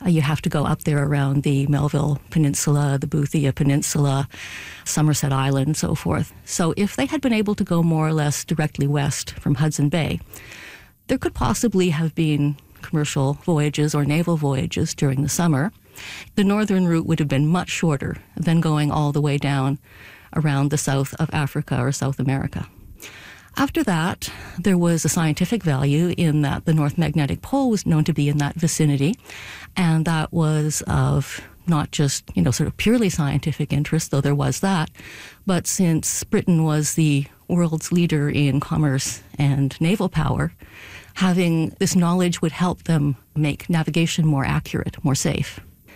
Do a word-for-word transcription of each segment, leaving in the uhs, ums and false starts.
Uh, you have to go up there around the Melville Peninsula, the Boothia Peninsula, Somerset Island, and so forth. So if they had been able to go more or less directly west from Hudson Bay, there could possibly have been commercial voyages or naval voyages during the summer. The northern route would have been much shorter than going all the way down around the south of Africa or South America. After that, there was a scientific value in that the North Magnetic Pole was known to be in that vicinity, and that was of not just, you know, sort of purely scientific interest, though there was that, but since Britain was the world's leader in commerce and naval power, having this knowledge would help them make navigation more accurate, more safe.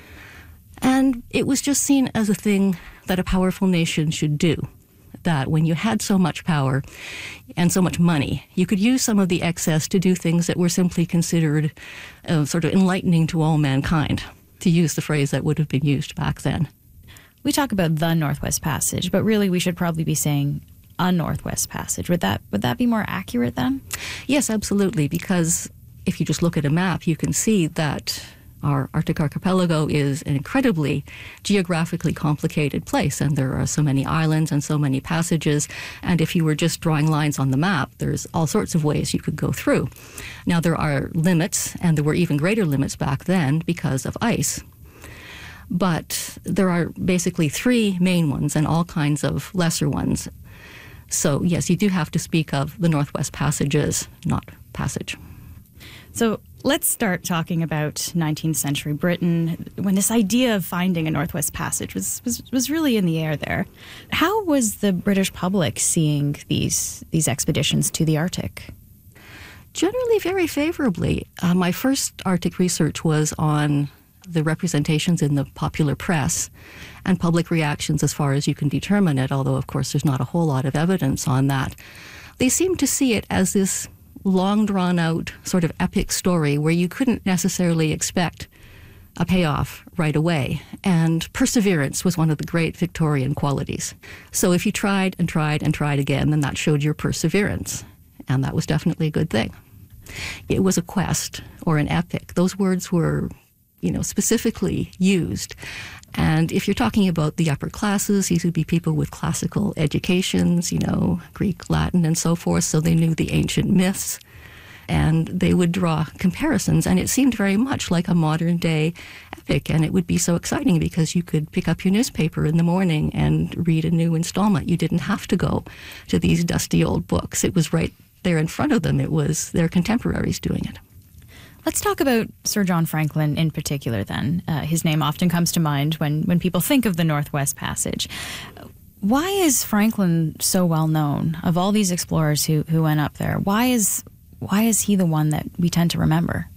And it was just seen as a thing that a powerful nation should do, that when you had so much power and so much money, you could use some of the excess to do things that were simply considered uh, sort of enlightening to all mankind, to use the phrase that would have been used back then. We talk about the Northwest Passage, but really we should probably be saying a Northwest Passage. Would that would that be more accurate then? Yes, absolutely, because if you just look at a map, you can see that our Arctic archipelago is an incredibly geographically complicated place, and there are so many islands and so many passages, and if you were just drawing lines on the map, there's all sorts of ways you could go through. Now, there are limits, and there were even greater limits back then because of ice. But there are basically three main ones and all kinds of lesser ones. So, yes, you do have to speak of the Northwest Passages, not passage. So let's start talking about nineteenth century Britain, when this idea of finding a Northwest Passage was, was, was really in the air there. How was the British public seeing these, these expeditions to the Arctic? Generally very favorably. Uh, my first Arctic research was on the representations in the popular press and public reactions as far as you can determine it, although, of course, there's not a whole lot of evidence on that. They seem to see it as this long drawn-out sort of epic story where you couldn't necessarily expect a payoff right away. And perseverance was one of the great Victorian qualities. So if you tried and tried and tried again, then that showed your perseverance. And that was definitely a good thing. It was a quest or an epic. Those words were, you know, specifically used. And if you're talking about the upper classes, these would be people with classical educations, you know, Greek, Latin, and so forth, so they knew the ancient myths, and they would draw comparisons, and it seemed very much like a modern-day epic, and it would be so exciting because you could pick up your newspaper in the morning and read a new installment. You didn't have to go to these dusty old books. It was right there in front of them. It was their contemporaries doing it. Let's talk about Sir John Franklin in particular then. Uh, his name often comes to mind when, when people think of the Northwest Passage. Why is Franklin so well known? Of all these explorers who, who went up there, why is, why is he the one that we tend to remember?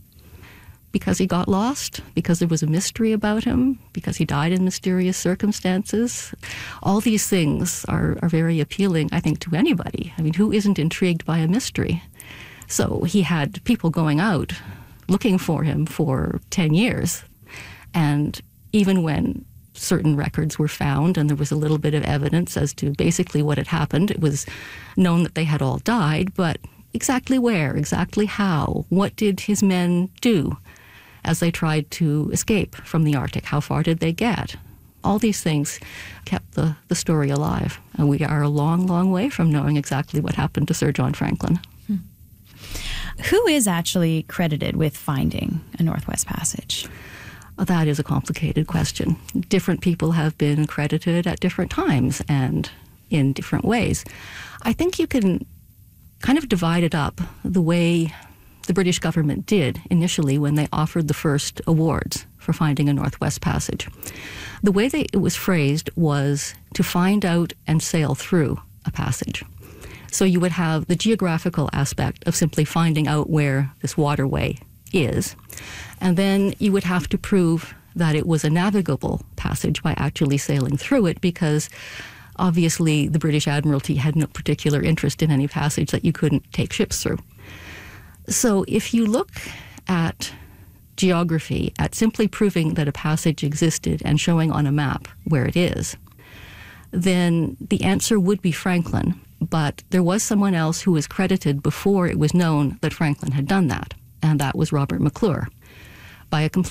Because he got lost, because there was a mystery about him, because he died in mysterious circumstances. All these things are, are very appealing, I think, to anybody. I mean, who isn't intrigued by a mystery? So he had people going out looking for him for ten years. And even when certain records were found and there was a little bit of evidence as to basically what had happened, it was known that they had all died, but exactly where, exactly how, what did his men do as they tried to escape from the Arctic? How far did they get? All these things kept the, the story alive. And we are a long, long way from knowing exactly what happened to Sir John Franklin. Hmm. Who is actually credited with finding a Northwest Passage? That is a complicated question. Different people have been credited at different times and in different ways. I think you can kind of divide it up the way the British government did initially when they offered the first awards for finding a Northwest Passage. The way they, it was phrased was to find out and sail through a passage. So you would have the geographical aspect of simply finding out where this waterway is, and then you would have to prove that it was a navigable passage by actually sailing through it, because obviously the British Admiralty had no particular interest in any passage that you couldn't take ships through. So if you look at geography, at simply proving that a passage existed and showing on a map where it is, then the answer would be Franklin. But there was someone else who was credited before it was known that Franklin had done that, and that was Robert McClure. By a